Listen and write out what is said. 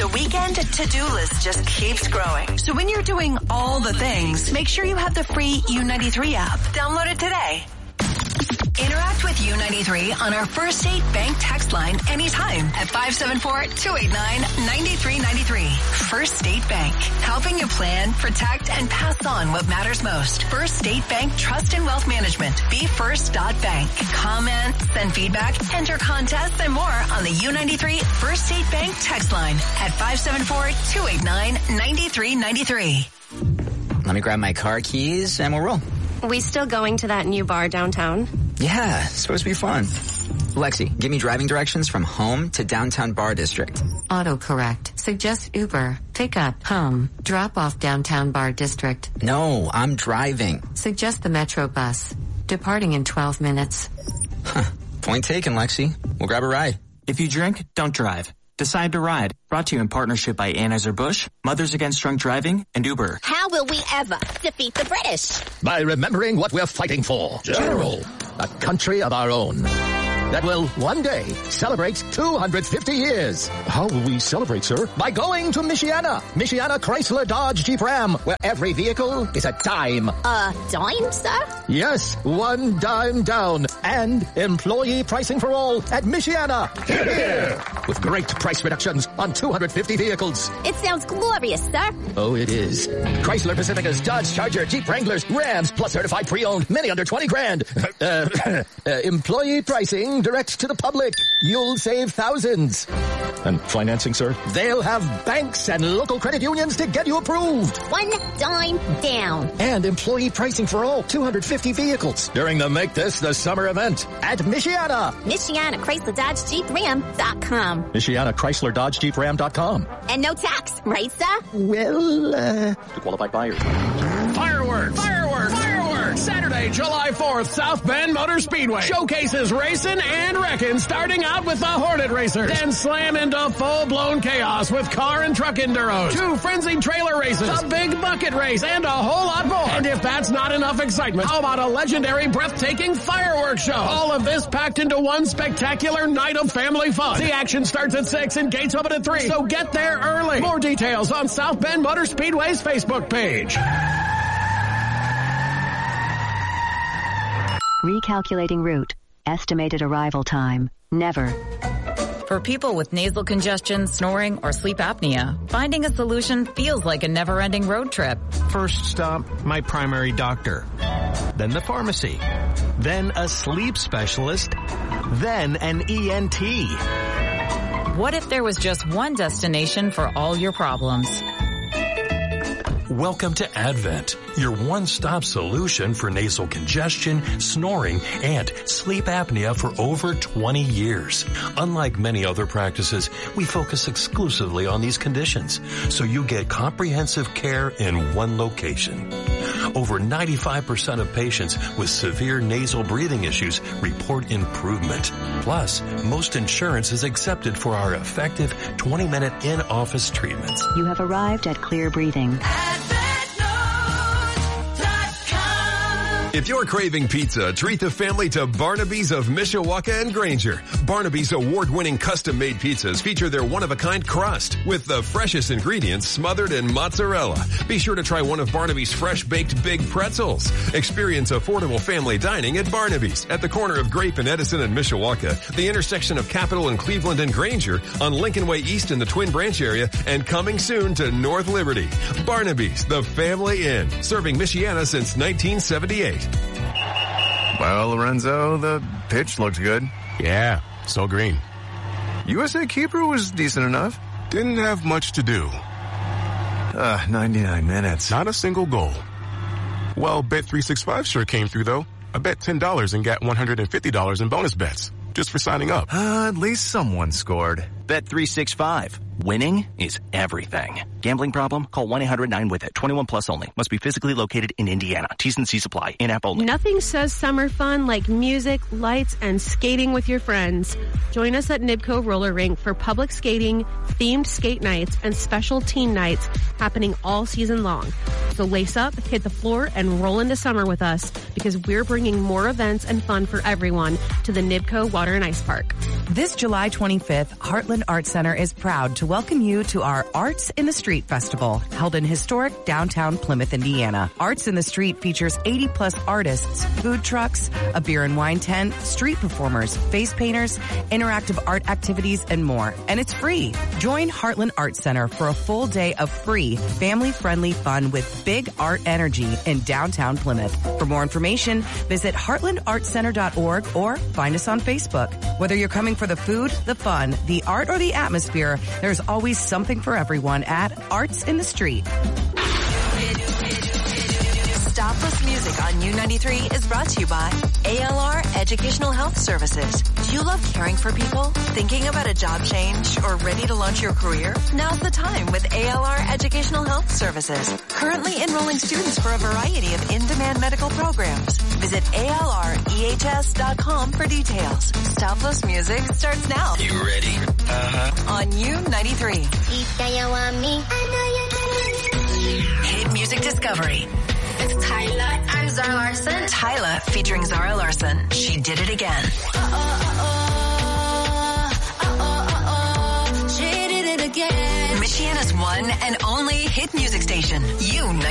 the weekend to-do list just keeps growing. So when you're doing all the things, make sure you have the free U93 app. Download it today. Interact with U93 on our First State Bank text line anytime at 574-289-9393. First State Bank, helping you plan, protect, and pass on what matters most. First State Bank Trust and Wealth Management. BeFirst.bank. Comment, send feedback, enter contests, and more on the U93 First State Bank text line at 574-289-9393. Let me grab my car keys and we'll roll. We still going to that new bar downtown? Yeah, it's supposed to be fun. Lexi, give me driving directions from home to downtown bar district. Autocorrect. Suggest Uber. Pick up. Home. Drop off downtown bar district. No, I'm driving. Suggest the Metro bus. Departing in 12 minutes. Huh. Point taken, Lexi. We'll grab a ride. If you drink, don't drive. Decide to ride. Brought to you in partnership by Anheuser-Busch, Mothers Against Drunk Driving, and Uber. How will we ever defeat the British? By remembering what we're fighting for. General. A country of our own. That will one day celebrate 250 years. How will we celebrate, sir? By going to Michiana. Michiana Chrysler Dodge Jeep Ram, where every vehicle is a dime. A dime, sir? Yes, one dime down. And employee pricing for all at Michiana. Here. With great price reductions on 250 vehicles. It sounds glorious, sir. Oh, it is. Chrysler Pacificas, Dodge Charger, Jeep Wranglers, Rams, plus certified pre-owned, many under 20 grand. Employee pricing direct to the public. You'll save thousands. And financing, sir? They'll have banks and local credit unions to get you approved. One dime down. And employee pricing for all 250 vehicles during the Make This the Summer event at Michiana. Michiana Chrysler Dodge Jeep Ram.com. Michiana Chrysler Dodge Jeep Ram.com. And no tax, right, sir? Well, to qualified buyers. Fireworks! Saturday, July 4th, South Bend Motor Speedway showcases racing and wrecking, starting out with the Hornet Racers. Then slam into full-blown chaos with car and truck enduros, 2 frenzied trailer races, a big bucket race, and a whole lot more. And if that's not enough excitement, how about a legendary, breathtaking fireworks show? All of this packed into one spectacular night of family fun. The action starts at 6 and gates open at 3, so get there early. More details on South Bend Motor Speedway's Facebook page. Recalculating route. Estimated arrival time. Never. For people with nasal congestion, snoring, or sleep apnea, finding a solution feels like a never-ending road trip. First stop, my primary doctor. Then the pharmacy. Then a sleep specialist. Then an ENT. What if there was just one destination for all your problems? Welcome to Advent, your one-stop solution for nasal congestion, snoring, and sleep apnea for over 20 years. Unlike many other practices, we focus exclusively on these conditions, so you get comprehensive care in one location. Over 95% of patients with severe nasal breathing issues report improvement. Plus, most insurance is accepted for our effective 20-minute in-office treatments. You have arrived at Clear Breathing. If you're craving pizza, treat the family to Barnaby's of Mishawaka and Granger. Barnaby's award-winning custom-made pizzas feature their one-of-a-kind crust with the freshest ingredients smothered in mozzarella. Be sure to try one of Barnaby's fresh-baked big pretzels. Experience affordable family dining at Barnaby's at the corner of Grape and Edison and Mishawaka, the intersection of Capitol and Cleveland and Granger, on Lincoln Way East in the Twin Branch area, and coming soon to North Liberty. Barnaby's, the family inn, serving Michiana since 1978. Well, Lorenzo, the pitch looked good. Yeah, so green. USA keeper was decent enough. Didn't have much to do. 99 minutes. Not a single goal. Well, Bet365 sure came through, though. I bet $10 and got $150 in bonus bets. Just for signing up. At least someone scored. Bet365. Winning is everything. Gambling problem? Call 1-800-9-WITH-IT. 21 plus only. Must be physically located in Indiana. T's and C's apply. In-app only. Nothing says summer fun like music, lights, and skating with your friends. Join us at Nibco Roller Rink for public skating, themed skate nights, and special teen nights happening all season long. So lace up, hit the floor, and roll into summer with us because we're bringing more events and fun for everyone to the Nibco Water and Ice Park. This July 25th, Heartland Arts Center is proud to welcome you to our Arts in the Street Festival, held in historic downtown Plymouth, Indiana. Arts in the Street features 80-plus artists, food trucks, a beer and wine tent, street performers, face painters, interactive art activities, and more. And it's free. Join Heartland Arts Center for a full day of free, family-friendly fun with big art energy in downtown Plymouth. For more information, visit heartlandartscenter.org or find us on Facebook. Whether you're coming for the food, the fun, the art, or the atmosphere, there's always something for everyone at Arts in the Street. Stopless Music on U93 is brought to you by ALR Educational Health Services. Do you love caring for people? Thinking about a job change or ready to launch your career? Now's the time with ALR Educational Health Services. Currently enrolling students for a variety of in-demand medical programs. Visit ALREHS.com for details. Stopless Music starts now. You ready? On U93. Hit Music Discovery. It's Tyla and Zara Larson. Tyla featuring Zara Larson. She did it again. She did it again. Michiana's one and only hit music station.